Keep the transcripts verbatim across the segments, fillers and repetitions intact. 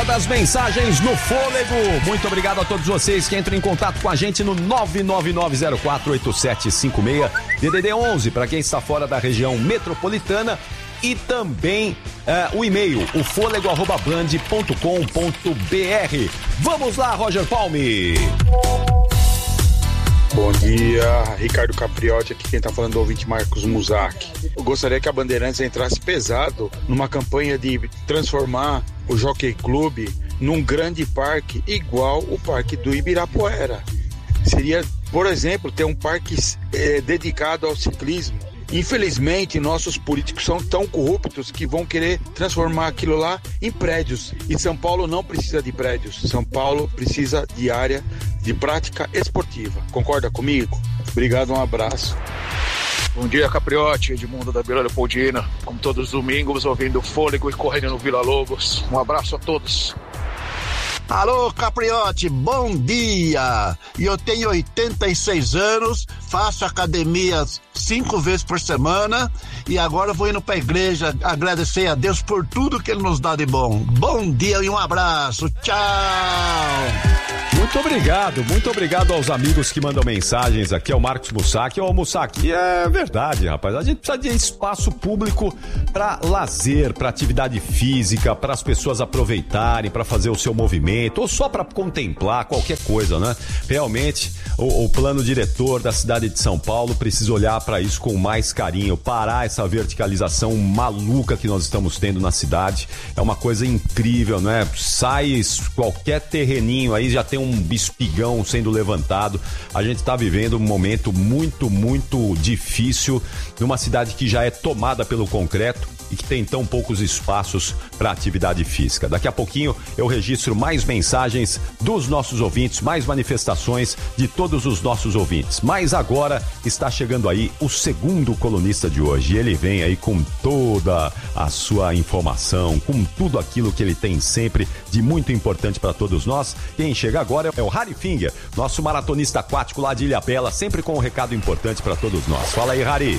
hora das mensagens no Fôlego. Muito obrigado a todos vocês que entram em contato com a gente no nove nove nove zero quatro oito sete cinco seis, D D D onze, para quem está fora da região metropolitana, e também uh, o e-mail, o fôlego arroba band ponto com ponto br. Vamos lá, Roger Palme. Bom dia, Ricardo Capriotti, aqui quem tá falando é o ouvinte Marcos Muzak. Eu gostaria que a Bandeirantes entrasse pesado numa campanha de transformar o Jockey Club num grande parque igual o parque do Ibirapuera. Seria, por exemplo, ter um parque é, dedicado ao ciclismo. Infelizmente, nossos políticos são tão corruptos que vão querer transformar aquilo lá em prédios. E São Paulo não precisa de prédios. São Paulo precisa de área de prática esportiva. Concorda comigo? Obrigado, um abraço. Bom dia, Capriotti, Edmundo da Vila Leopoldina. Como todos os domingos, ouvindo Fôlego e correndo no Vila Lobos. Um abraço a todos. Alô, Capriotti, bom dia! E eu tenho oitenta e seis anos, faço academia cinco vezes por semana e agora vou indo pra igreja agradecer a Deus por tudo que Ele nos dá de bom. Bom dia e um abraço, tchau! Muito obrigado, muito obrigado aos amigos que mandam mensagens aqui, ao Marcos Mussac. Ô, Mussac, é verdade, rapaz, a gente precisa de espaço público para lazer, para atividade física, para as pessoas aproveitarem, para fazer o seu movimento, ou só para contemplar qualquer coisa, né? Realmente, o, o plano diretor da cidade de São Paulo precisa olhar para isso com mais carinho, parar essa verticalização maluca que nós estamos tendo na cidade. É uma coisa incrível, né? Sai qualquer terreninho aí, já tem um espigão sendo levantado. A gente está vivendo um momento muito, muito difícil numa cidade que já é tomada pelo concreto e que tem tão poucos espaços para atividade física. Daqui a pouquinho eu registro mais mensagens dos nossos ouvintes, mais manifestações de todos os nossos ouvintes. Mas agora está chegando aí o segundo colunista de hoje. Ele vem aí com toda a sua informação, com tudo aquilo que ele tem sempre de muito importante para todos nós. Quem chega agora é o Harry Finger, nosso maratonista aquático lá de Ilhabela, sempre com um recado importante para todos nós. Fala aí, Harry.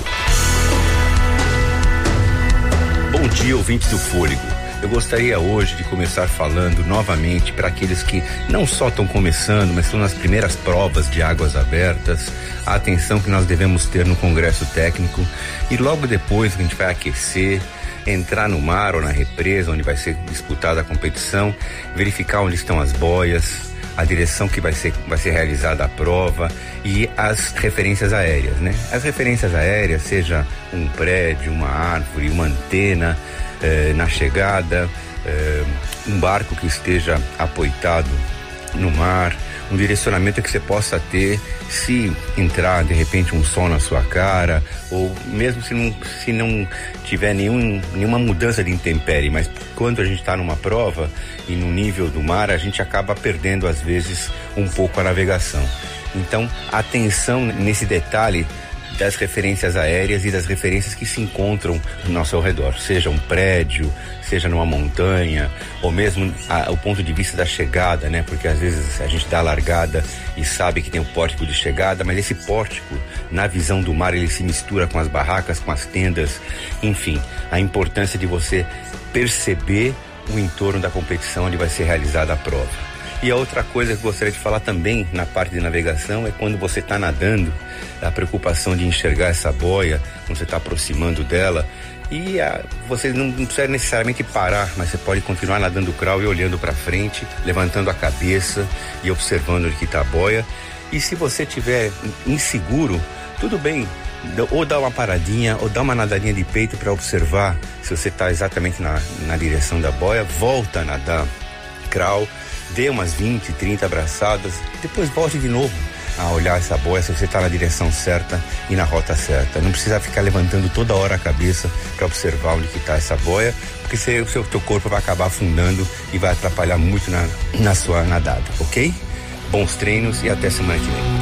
Bom dia, ouvintes do Fôlego. Eu gostaria hoje de começar falando novamente para aqueles que não só estão começando, mas estão nas primeiras provas de águas abertas, a atenção que nós devemos ter no congresso técnico e logo depois que a gente vai aquecer, entrar no mar ou na represa onde vai ser disputada a competição, verificar onde estão as boias, a direção que vai ser, vai ser realizada a prova e as referências aéreas, né? As referências aéreas, seja um prédio, uma árvore, uma antena eh, na chegada, eh, um barco que esteja apoitado no mar, um direcionamento que você possa ter se entrar de repente um sol na sua cara, ou mesmo se não, se não tiver nenhum, nenhuma mudança de intempérie, mas quando a gente está numa prova e no nível do mar, a gente acaba perdendo às vezes um pouco a navegação. Então, atenção nesse detalhe das referências aéreas e das referências que se encontram no nosso ao redor, seja um prédio, seja numa montanha, ou mesmo a, o ponto de vista da chegada, né? Porque às vezes a gente dá a largada e sabe que tem o pórtico de chegada, mas esse pórtico, na visão do mar, ele se mistura com as barracas, com as tendas, enfim, a importância de você perceber o entorno da competição onde vai ser realizada a prova. E a outra coisa que eu gostaria de falar também na parte de navegação é quando você está nadando, a preocupação de enxergar essa boia, quando você está aproximando dela, e a, você não, não precisa necessariamente parar, mas você pode continuar nadando crawl e olhando para frente, levantando a cabeça e observando onde que está a boia. E se você estiver inseguro, tudo bem, ou dá uma paradinha, ou dá uma nadadinha de peito para observar se você está exatamente na, na direção da boia, volta a nadar crawl, dê umas vinte, trinta abraçadas, depois volte de novo a olhar essa boia se você está na direção certa e na rota certa. Não precisa ficar levantando toda hora a cabeça para observar onde que está essa boia, porque você, o seu teu corpo vai acabar afundando e vai atrapalhar muito na, na sua nadada, ok? Bons treinos e até semana que vem.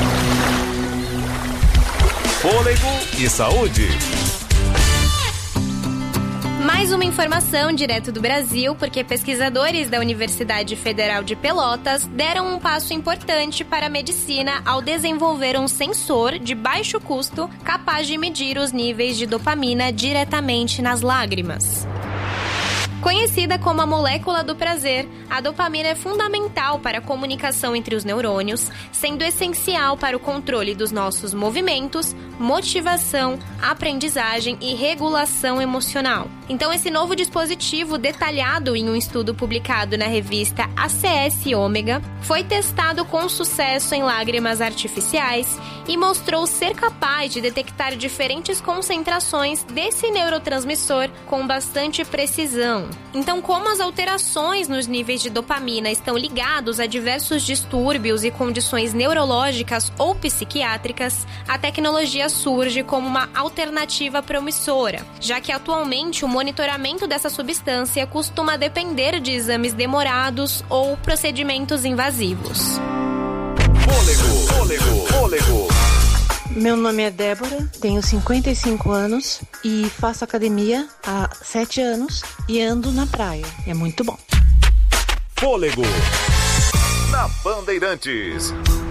Fôlego e saúde. Mais uma informação direto do Brasil, porque pesquisadores da Universidade Federal de Pelotas deram um passo importante para a medicina ao desenvolver um sensor de baixo custo capaz de medir os níveis de dopamina diretamente nas lágrimas. Conhecida como a molécula do prazer, a dopamina é fundamental para a comunicação entre os neurônios, sendo essencial para o controle dos nossos movimentos, motivação, aprendizagem e regulação emocional. Então, esse novo dispositivo, detalhado em um estudo publicado na revista A C S Ômega, foi testado com sucesso em lágrimas artificiais e mostrou ser capaz de detectar diferentes concentrações desse neurotransmissor com bastante precisão. Então, como as alterações nos níveis de dopamina estão ligados a diversos distúrbios e condições neurológicas ou psiquiátricas, a tecnologia surge como uma alternativa promissora, já que atualmente o monitoramento dessa substância costuma depender de exames demorados ou procedimentos invasivos. Fôlego, fôlego, fôlego. Meu nome é Débora, tenho cinquenta e cinco anos e faço academia há sete anos e ando na praia. É muito bom. Fôlego na Bandeirantes.